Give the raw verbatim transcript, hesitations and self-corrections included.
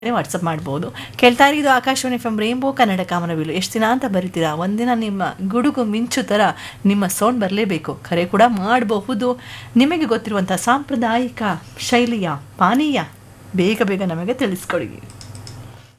WhatsApp ಮಾಡ್ಬೋದು. ಕೇಳ್ತಾ ಇದು Akashvani F M rainbow Kannada ಕಾಮನಬಿಲ್ಲು. ಎಷ್ಟು ದಿನ ಅಂತ ಬರಿತೀರಾ, ಒಂದಿನ ನಿಮ್ಮ ಗುಡುಗು ಮಿಂಚು ಥರ ನಿಮ್ಮ ಸೌಂಡ್ ಬರಲೇಬೇಕು. ಕರೆ ಕೂಡ ಮಾಡಬಹುದು. ನಿಮಗೆ ಗೊತ್ತಿರುವಂಥ ಸಾಂಪ್ರದಾಯಿಕ ಶೈಲಿಯ ಪಾನೀಯ ಬೇಗ ಬೇಗ ನಮಗೆ ತಿಳಿಸ್ಕೊಡಿ.